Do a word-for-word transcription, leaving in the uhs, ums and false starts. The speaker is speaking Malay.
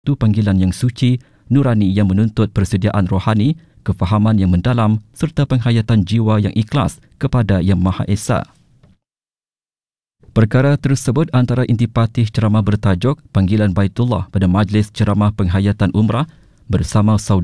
Itu panggilan yang suci, nurani yang menuntut persediaan rohani, kefahaman yang mendalam serta penghayatan jiwa yang ikhlas kepada Yang Maha Esa. Perkara tersebut antara intipati ceramah bertajuk Panggilan Baitullah pada Majlis Ceramah Penghayatan Umrah bersama saudara